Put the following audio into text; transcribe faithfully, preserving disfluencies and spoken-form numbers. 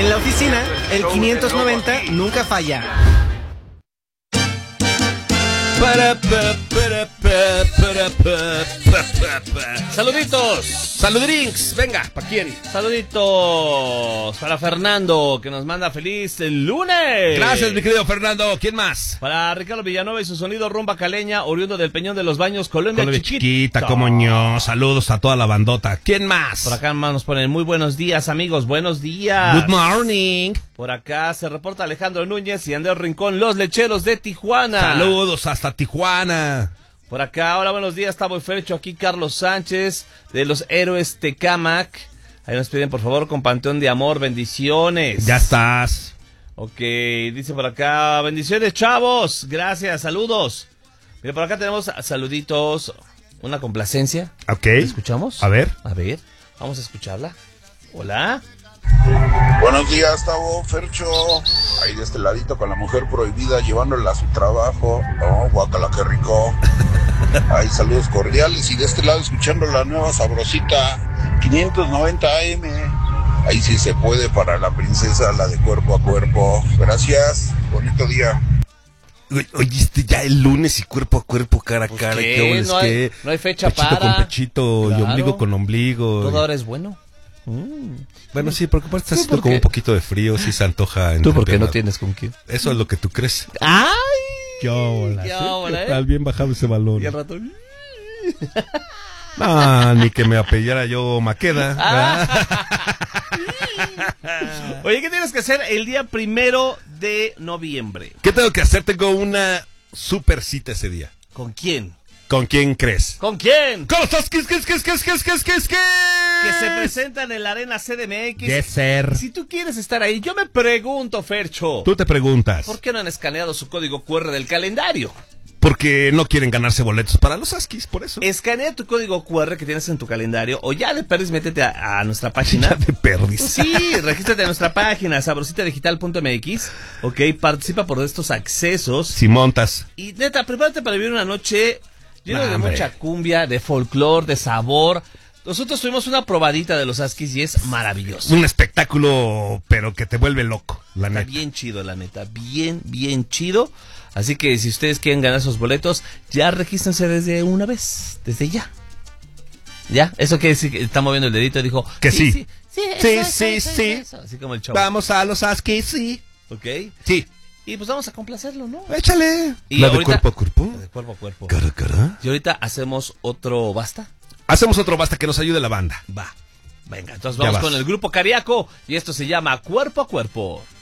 En la oficina, el quinientos noventa nunca falla. Para, pa, para, pa, para, pa, pa, pa, pa. Saluditos, saludrinks, venga, pa' quién. Saluditos para Fernando, que nos manda feliz el lunes. Gracias, mi querido Fernando. ¿Quién más? Para Ricardo Villanueva y su sonido rumba caleña, oriundo del Peñón de los Baños, Colombia, Colombia Chiquita. Chiquita, como ño. Saludos a toda la bandota. ¿Quién más? Por acá más nos ponen muy buenos días, amigos, buenos días. Good morning. Por acá se reporta Alejandro Núñez y Andrés Rincón, los lecheros de Tijuana. Saludos hasta Tijuana. Por acá, hola, buenos días, Tavo y Fercho, aquí Carlos Sánchez, de los Héroes Tecámac. Ahí nos piden, por favor, con Panteón de Amor, bendiciones. Ya estás. Ok, dice por acá, bendiciones, chavos, gracias, saludos. Mira, por acá tenemos saluditos, una complacencia. Ok. ¿La escuchamos? A ver. A ver, vamos a escucharla. Hola. Buenos días, Tavo, Fercho. Ahí de este ladito con la mujer prohibida, llevándola a su trabajo. Oh, guacala, qué rico. Ahí saludos cordiales. Y de este lado escuchando la nueva sabrosita quinientos noventa A M. Ahí sí se puede para la princesa, la de cuerpo a cuerpo. Gracias, bonito día. Oíste ya el lunes y cuerpo a cuerpo, cara a Pues cara. ¿qué? ¿Qué boles, No hay- qué? no hay fecha pechito para. con pechito y Claro. ombligo con ombligo. Todo ahora es bueno. Mm. Bueno, sí, porque aparte está ¿Tú haciendo por como qué? un poquito de frío, sí se antoja. ¿Tú por qué no entrepiernar. tienes con quién? Eso es lo que tú crees. ¡Ay! ¿Qué hola? ¿Qué ¿Sí? hola, ¿Qué eh? tal? Bien bajado ese balón. Y al rato... Ah, ni que me apellara yo Maqueda. Ah. Oye, ¿qué tienes que hacer el día primero de noviembre? ¿Qué tengo que hacer? Tengo una super cita ese día. ¿Con quién? ¿Con quién crees? ¿Con quién? ¿Cómo estás? ¿Qué es, qué es, qué es, qué es, qué es, qué es, qué es, qué es? Que se presentan en la Arena C D M X. De ser. Si tú quieres estar ahí, yo me pregunto, Fercho, Tú te preguntas. ¿por qué no han escaneado su código cu erre del calendario? Porque no quieren ganarse boletos para los Askis, por eso. Escanea tu código cu erre que tienes en tu calendario o ya de perdis métete a, a nuestra página. Ya de perdis. Sí, regístrate en nuestra página, sabrosita digital punto m x, ok, participa por estos accesos. Si montas. Y neta, prepárate para vivir una noche llena No, de hombre. mucha cumbia, de folclore, de sabor. Nosotros tuvimos una probadita de los Askis y es maravilloso. Un espectáculo, pero que te vuelve loco, la Está neta. bien chido, la neta, bien, bien chido. Así que si ustedes quieren ganar esos boletos, ya regístrense desde una vez, desde ya. ¿Ya? Eso quiere decir que está moviendo el dedito y dijo... Que sí. Sí, sí, Sí, eso, sí, eso, sí. eso, eso. Así como el chavo. Vamos a los Askis, sí. ¿Ok? Sí. Y pues vamos a complacerlo, ¿no? Échale. Y ¿La de ahorita- cuerpo a cuerpo? De cuerpo a cuerpo. Cara a cara. Y ahorita hacemos otro basta. Hacemos otro basta que nos ayude la banda. Va. Venga, entonces Ya vamos vas. con el grupo Cariaco y esto se llama Cuerpo a Cuerpo.